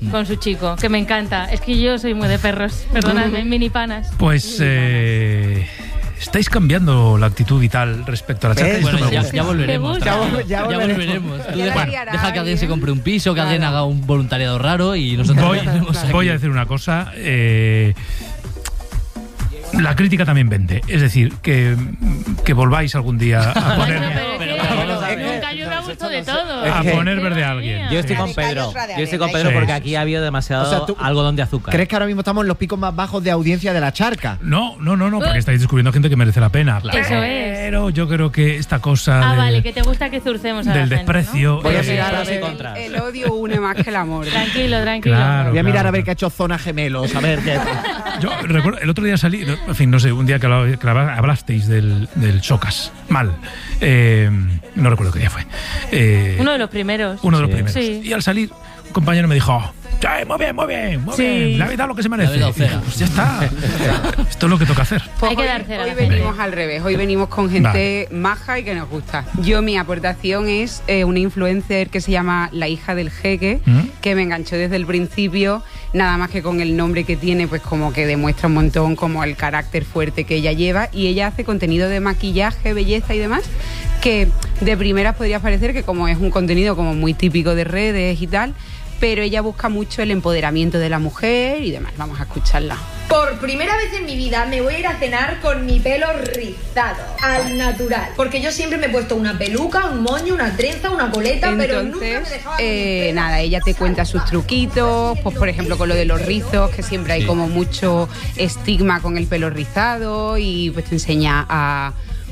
con su chico, que me encanta. Es que yo soy muy de perros, perdonadme, mini panas. Pues estáis cambiando la actitud vital respecto a la charca. Bueno, ya volveremos. Ya volveremos. Tú deja que alguien se compre un piso, que alguien haga un voluntariado raro y nosotros voy a decir una cosa. La crítica también vende. Es decir, que volváis algún día a poner... Nunca ayuda a gusto de todo. A poner verde a alguien. Yo estoy con Pedro. Porque aquí ha habido demasiado algodón de azúcar. ¿Crees que ahora mismo estamos en los picos más bajos de audiencia de la charca? No, porque estáis descubriendo gente que merece la pena. Claro. Eso es. Pero yo creo que esta cosa vale, que te gusta que zurcemos a del la desprecio... gente, ¿no? Voy a mirar a ver. El odio une más que el amor. Tranquilo. Claro, voy a mirar a ver qué ha hecho Zona Gemelos. A ver qué... Yo recuerdo, el otro día salí, en fin, no sé, un día que hablasteis del Chocas. Mal. No recuerdo qué día fue. Uno de los primeros. Sí. Y al salir, un compañero me dijo... Muy bien. Le habéis dado lo que se merece. Pues ya está. Esto es lo que toca hacer. Pues hay que dar cera. Hoy venimos al revés. Hoy venimos con gente maja y que nos gusta. Mi aportación es una influencer que se llama La Hija del Jeque, que me enganchó desde el principio. Nada más que con el nombre que tiene, pues como que demuestra un montón como el carácter fuerte que ella lleva. Y ella hace contenido de maquillaje, belleza y demás, que de primeras podría parecer que como es un contenido como muy típico de redes y tal, pero ella busca mucho el empoderamiento de la mujer y demás. Vamos a escucharla. Por primera vez en mi vida me voy a ir a cenar con mi pelo rizado, al natural. Porque yo siempre me he puesto una peluca, un moño, una trenza, una coleta, pero nunca me dejaba nada, ella te cuenta sus truquitos, pues por ejemplo con lo de los rizos, que siempre hay como mucho estigma con el pelo rizado, y pues te enseña a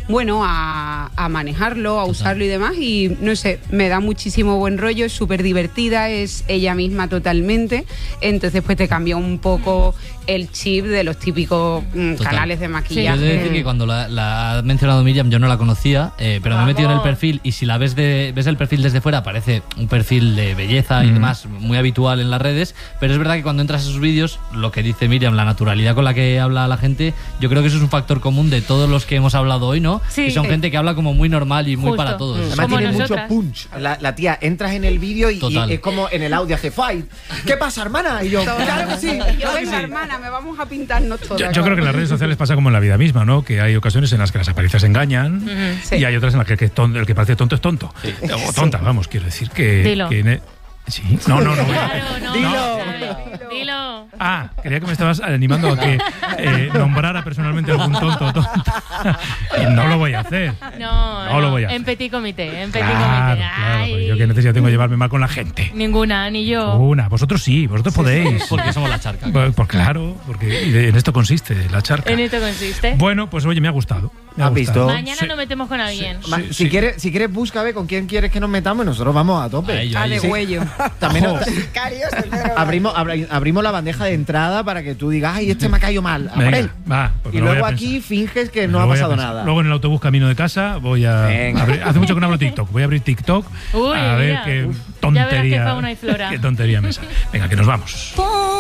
manejarlo, a usarlo y demás, y no sé, me da muchísimo buen rollo, es súper divertida, es ella misma totalmente, entonces pues te cambia un poco el chip de los típicos canales de maquillaje. Yo he de decir que cuando la ha mencionado Miriam yo no la conocía, pero me he metido en el perfil, y si la ves el perfil desde fuera, parece un perfil de belleza y demás muy habitual en las redes, pero es verdad que cuando entras a sus vídeos, lo que dice Miriam, la naturalidad con la que habla la gente, yo creo que eso es un factor común de todos los que hemos hablado hoy, ¿no? Sí. Que son gente que habla como muy normal y muy para todos. Además tiene mucho punch. La tía, entras en el vídeo y es como en el audio hace fight. ¿Qué pasa, hermana? Y yo, claro que sí. Hermana, me vamos a pintarnos todas. Yo creo que en las redes sociales pasa como en la vida misma, ¿no? Que hay ocasiones en las que las apariencias engañan y hay otras en las que el que parece tonto es tonto. Sí. O tonta, vamos, quiero decir que... Dilo. Sí, no. Dilo. Creía que me estabas animando a que nombrara personalmente algún tonto o tonta. Y no lo voy a hacer. No lo voy a hacer. En petit comité. Claro, yo qué necesidad tengo de llevarme mal con la gente. Ninguna, ni yo. Vosotros sí, vosotros podéis. Porque somos la charca. Pues claro, porque en esto consiste la charca. En esto consiste. Bueno, pues oye, me ha gustado. ¿Has visto? Mañana nos metemos con alguien. Si quieres, busca a ver con quién quieres que nos metamos y nosotros vamos a tope. De huello. También abrimos la bandeja de entrada para que tú digas, ay, este me ha caído mal. Y luego aquí finges que no ha pasado nada. Luego en el autobús camino de casa voy a abrir, hace mucho que no abro TikTok. Voy a abrir TikTok a ver qué tontería. Ya verás qué fauna y flora. Qué tontería me sale. Venga, que nos vamos.